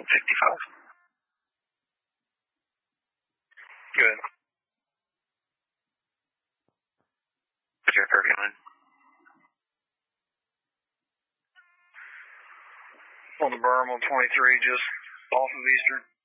55. Good. What's your 39? On the berm on 23, just off of Eastern.